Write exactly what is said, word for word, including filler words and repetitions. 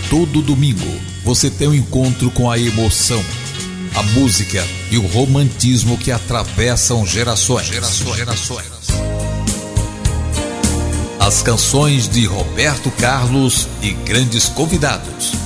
Todo domingo você tem um encontro com a emoção, a música e o romantismo que atravessam gerações. gerações, gerações. As canções de Roberto Carlos e grandes convidados.